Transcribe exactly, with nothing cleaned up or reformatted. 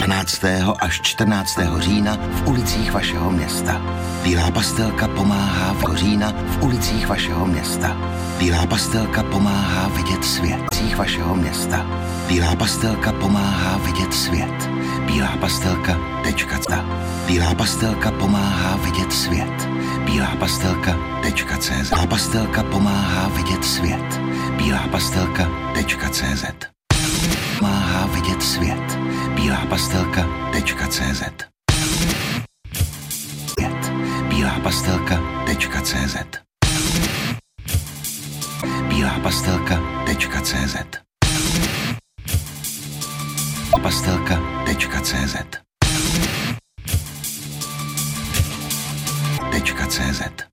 dvanáctého až čtrnáctého října v ulicích vašeho města. Bílá pastelka pomáhá v října v ulicích vašeho města. Bílá pastelka pomáhá vidět svět v ulicích vašeho města. Bílá pastelka pomáhá vidět svět. Bílá pastelka tečka cé. Bílá pastelka pomáhá vidět svět. Bílá pastelka tečka cé zet. Bílá pastelka pomáhá vidět svět. Bílá pastelka tečka cé zet. Pomáhá vidět svět. Bílá pastelka tečka cé zet. Bílá pastelka tečka cé zet. Bílá pastelka tečka cé zet. Pastelka tečka cé zet. Tečka cé zet.